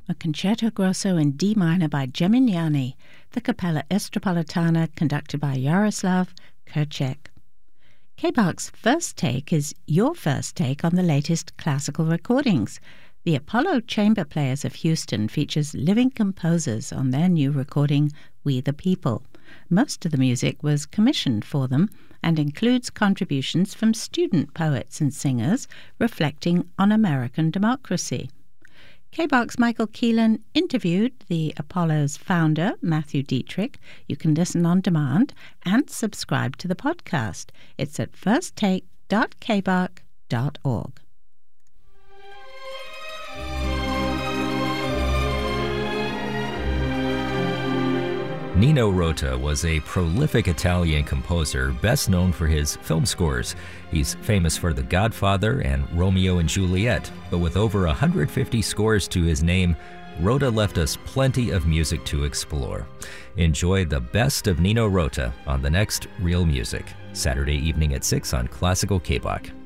a concerto grosso in D minor by Gemignani, the Capella Estropolitana conducted by Jaroslav Kurchek. K-Bach's First Take is your first take on the latest classical recordings. The Apollo Chamber Players of Houston features living composers on their new recording, We the People. Most of the music was commissioned for them and includes contributions from student poets and singers reflecting on American democracy. K-Bach's Michael Keelan interviewed the Apollo's founder, Matthew Dietrich. You can listen on demand and subscribe to the podcast. It's at firsttake.kbach.org. Nino Rota was a prolific Italian composer best known for his film scores. He's famous for The Godfather and Romeo and Juliet, but with over 150 scores to his name, Rota left us plenty of music to explore. Enjoy the best of Nino Rota on the next Real Music, Saturday evening at 6 on Classical K-Bach.